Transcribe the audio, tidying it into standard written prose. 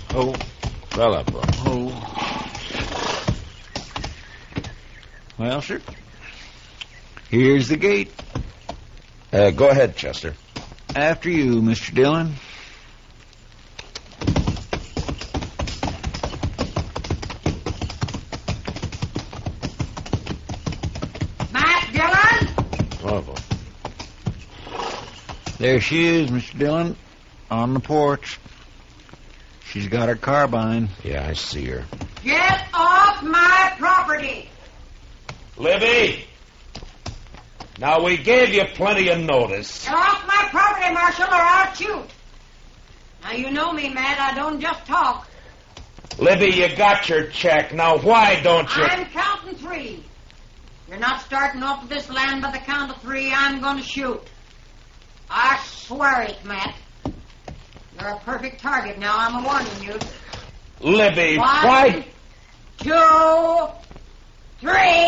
Oh. Fell up, bro. Oh. Well, sir, here's the gate. Go ahead, Chester. After you, Mr. Dillon. Matt Dillon? Oh, boy. There she is, Mr. Dillon, on the porch. She's got her carbine. Yeah, I see her. Get off my property! Libby! Now, we gave you plenty of notice. Get off my property, Marshal, or I'll shoot. Now, you know me, Matt. I don't just talk. Libby, you got your check. Now, why don't you... I'm counting 3. You're not starting off with this land by the count of 3. I'm going to shoot. I swear it, Matt. You're a perfect target now. I'm warning you. Libby, 1, why... 2, 3.